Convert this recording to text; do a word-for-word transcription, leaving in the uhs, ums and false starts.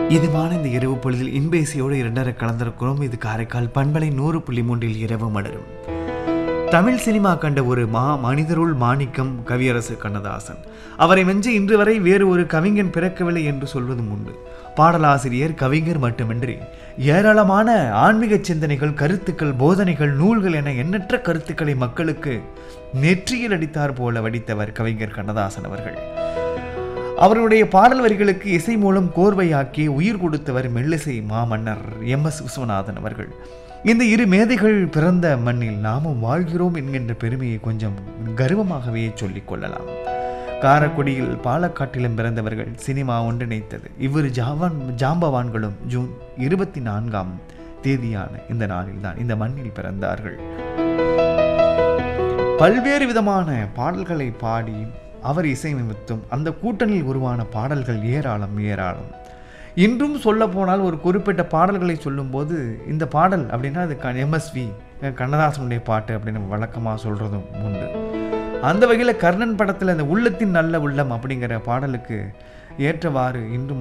இதுமான இந்த இரவு பொழுதில் இன்பேசியோடு இரண்டரை கலந்திருக்கிறோம். இது காரைக்கால் பண்பலை நூறு புள்ளி மூன்றில் இரவு மலரும். தமிழ் சினிமா கண்ட ஒரு மா மனிதருள் மாணிக்கம் கவியரசு கண்ணதாசன். அவரை வென்று இன்று வரை வேறு ஒரு கவிஞன் பிறக்கவில்லை என்று சொல்வதும் உண்டு. பாடலாசிரியர், கவிஞர் மட்டுமின்றி ஏராளமான ஆன்மீக சிந்தனைகள், கருத்துக்கள், போதனைகள், நூல்கள் என எண்ணற்ற கருத்துக்களை மக்களுக்கு நெற்றியில் அடித்தார் போல வடித்தவர் கவிஞர் கண்ணதாசன் அவர்கள். அவருடைய பாடல் வரிகளுக்கு இசை மூலம் கோர்வையாக்கி உயிர் கொடுத்தவர் மெல்லிசை மாமன்னர் எம் எஸ் விஸ்வநாதன் அவர்கள். இந்த இரு மேதைகள் பிறந்த மண்ணில் நாமும் வாழ்கிறோம் என்கின்ற பெருமையை கொஞ்சம் கர்வமாகவே சொல்லிக் கொள்ளலாம். காரைக்குடியில் பாலக்காட்டிலும் பிறந்தவர்கள் சினிமா ஒன்றிணைத்தது. இவ்விரு ஜாவான் ஜாம்பவான்களும் ஜூன் இருபத்தி நான்காம் தேதியான இந்த நாளில் தான் இந்த மண்ணில் பிறந்தார்கள். பல்வேறு விதமான பாடல்களை பாடி அவர் இசையமைத்தும் அந்த கூட்டணியில் உருவான பாடல்கள் ஏராளம் ஏராளம். இன்றும் சொல்ல போனால் ஒரு குறிப்பிட்ட பாடல்களை சொல்லும்போது இந்த பாடல் அப்படின்னா அது எம்எஸ்வி கண்ணதாசனுடைய பாட்டு அப்படின்னு வழக்கமாக சொல்கிறதும் உண்டு. அந்த வகையில் கர்ணன் படத்தில் அந்த உள்ளத்தின் நல்ல உள்ளம் அப்படிங்கிற பாடலுக்கு ஏற்றவாறு இன்றும்